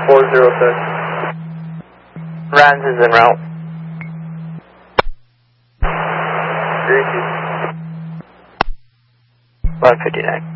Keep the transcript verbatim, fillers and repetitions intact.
four zero six. Rans is en route. three two. one fifty-nine.